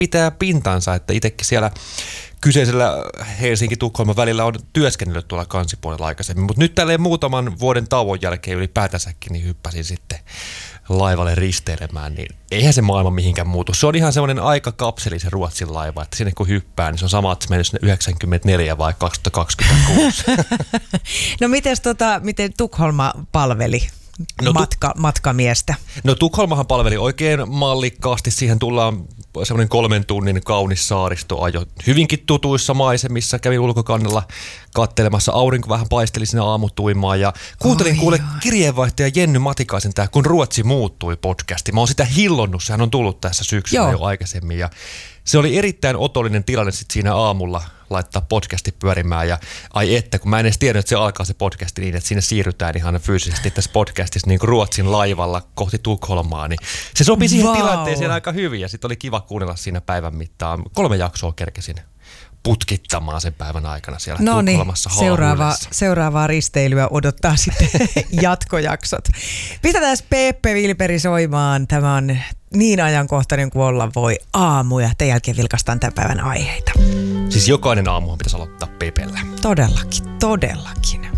pitää pintansa, että itsekin siellä kyseisellä Helsinki-Tukholman välillä on työskennellyt tuolla kansipuolella aikaisemmin, mutta nyt tälleen muutaman vuoden tauon jälkeen ylipäätänsäkin niin hyppäsin sitten laivalle risteilemään, niin eihän se maailma mihinkään muutu. Se on ihan semmoinen aikakapseli se Ruotsin laiva, että sinne kun hyppää, niin se on sama, että se menee sinne 94 vai 2026. No miten Tukholma palveli matkamiestä? No Tukholmahan palveli oikein mallikkaasti. Siihen tullaan semmoinen 3 tunnin kaunis saaristoajo. Hyvinkin tutuissa maisemissa. Kävin ulkokannella kattelemassa. Aurinko vähän paisteli siinä aamutuimaan. Ja kuuntelin kirjeenvaihtaja Jenny Matikaisen tää Kun Ruotsi muuttui -podcasti. Mä oon sitä hillonnut. Sehän on tullut tässä syksyllä jo aikaisemmin. Ja se oli erittäin otollinen tilanne sit siinä aamulla laittaa podcasti pyörimään ja ai että, kun mä en edes tiedä, että se alkaa se podcasti niin, että sinne siirrytään ihan fyysisesti tässä podcastissa niin kuin Ruotsin laivalla kohti Tukholmaa, niin se sopi siihen tilanteeseen aika hyvin ja sitten oli kiva kuunnella siinä päivän mittaan. 3 jaksoa kerkesin putkittamaan sen päivän aikana siellä Tukholmassa seuraavaa risteilyä odottaa sitten jatkojaksot. Pistetään Pepe Wilberi soimaan. Tämä on niin ajankohtainen kuin olla voi aamu ja tämän jälkeen vilkaistaan tämän päivän aiheita. Siis jokainen aamuhan pitäisi aloittaa Pepellä. Todellakin.